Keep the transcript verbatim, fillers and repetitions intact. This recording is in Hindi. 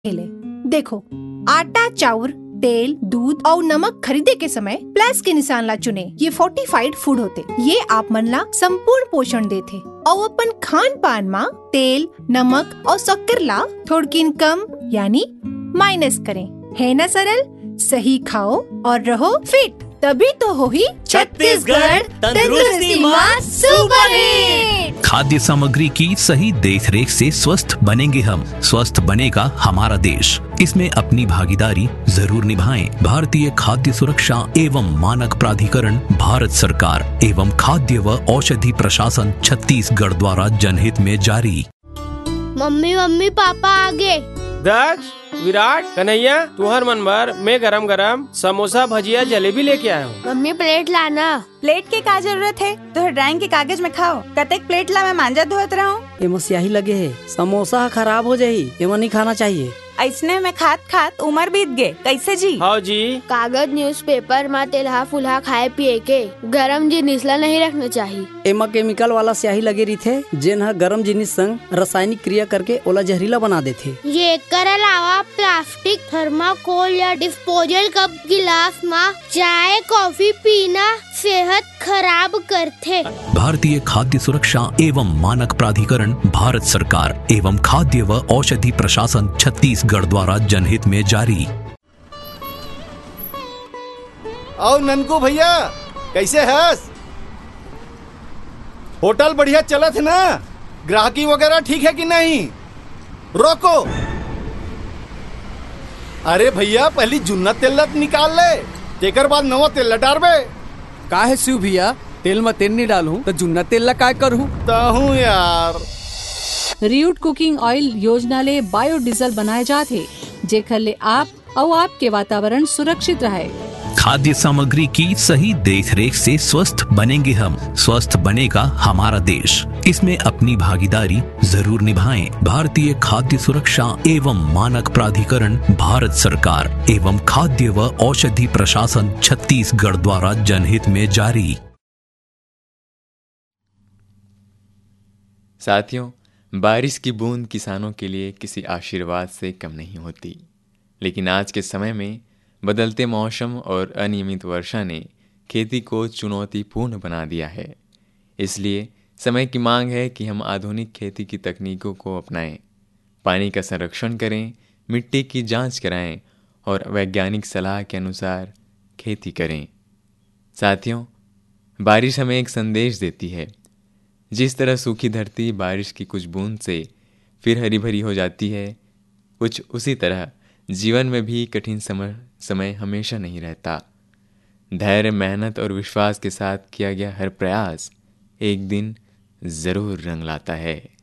ले। देखो, आटा, चाउर, तेल, दूध और नमक खरीदे के समय प्लस के निशान ला चुने। ये फोर्टिफाइड फूड होते, ये आप मन ला संपूर्ण पोषण देथे। और अपन खान पान मा तेल, नमक और शक्कर ला थोड़किन कम यानी माइनस करें, है ना सरल? सही खाओ और रहो फिट, तभी तो हो ही छत्तीसगढ़ तंदुरुस्ती मां सुपर हिट। खाद्य सामग्री की सही देखरेख से स्वस्थ बनेंगे हम, स्वस्थ बनेगा हमारा देश। इसमें अपनी भागीदारी जरूर निभाएं। भारतीय खाद्य सुरक्षा एवं मानक प्राधिकरण, भारत सरकार एवं खाद्य व औषधि प्रशासन छत्तीसगढ़ द्वारा जनहित में जारी। मम्मी मम्मी पापा आगे। दक्ष, विराट, कन्हैया, तुहर मन भर मैं गरम गरम समोसा, भजिया, जलेबी लेके आया हूँ। मम्मी प्लेट लाना। प्लेट के का जरूरत है? तो ड्राइंग के कागज में खाओ। कतेक प्लेट ला मैं मांजा धोत रहा हूँ। एमा स्याही लगे है, समोसा खराब हो जाही, एमा नहीं खाना चाहिए। ऐसने में खात खात उम्र बीत गए, कैसे जी? हाँ जी। कागज न्यूज़पेपर में तेलहा फुलहा खाए पिए के गरम जिनिस ला नहीं रखना चाहिए। एमा केमिकल वाला स्याही लगे रही थे, जेन ह गरम जिनिस संग रासायनिक क्रिया करके ओला जहरीला बना देथे। ये कर अलावा प्लास्टिक, थर्माकोल या डिस्पोजल कप गिलास में चाय कॉफी पीना सेहत खराब करथे। भारतीय खाद्य सुरक्षा एवं मानक प्राधिकरण, भारत सरकार एवं खाद्य व औषधि प्रशासन छत्तीसगढ़ द्वारा जनहित में जारी। आओ ननकू भैया, कैसे हस? होटल बढ़िया चलत है ना? ग्राहकी वगैरह ठीक है कि नहीं? रोको, अरे भैया पहली जुन्ना तेल निकाल ले, तेकर बाद नवा तेल डालबे। का है शिव भैया, तेल में तेल नहीं डालूं तो जुन्ना तेल ला काय करूं? ताहू यार। रियूट कुकिंग ऑयल योजना ले बायोडीजल बनाए जाते, जेकर ले आप और आपके वातावरण सुरक्षित रहे। खाद्य सामग्री की सही देखरेख से स्वस्थ बनेंगे हम, स्वस्थ बनेगा हमारा देश। इसमें अपनी भागीदारी जरूर निभाएं। भारतीय खाद्य सुरक्षा एवं मानक प्राधिकरण, भारत सरकार एवं खाद्य व औषधि प्रशासन छत्तीसगढ़ द्वारा जनहित में जारी। साथियों, बारिश की बूंद किसानों के लिए किसी आशीर्वाद से कम नहीं होती, लेकिन आज के समय में बदलते मौसम और अनियमित वर्षा ने खेती को चुनौतीपूर्ण बना दिया है। इसलिए समय की मांग है कि हम आधुनिक खेती की तकनीकों को अपनाएं, पानी का संरक्षण करें, मिट्टी की जांच कराएं और वैज्ञानिक सलाह के अनुसार खेती करें। साथियों, बारिश हमें एक संदेश देती है। जिस तरह सूखी धरती बारिश की कुछ बूंद से फिर हरी भरी हो जाती है, कुछ उसी तरह जीवन में भी कठिन समय समय हमेशा नहीं रहता। धैर्य, मेहनत और विश्वास के साथ किया गया हर प्रयास एक दिन जरूर रंग लाता है।